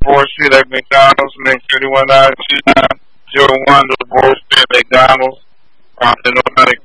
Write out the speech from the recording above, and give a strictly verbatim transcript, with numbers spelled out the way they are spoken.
four Street at McDonald's, make thirty-one dollars two nine zero one, the four Street at McDonald's, um, the North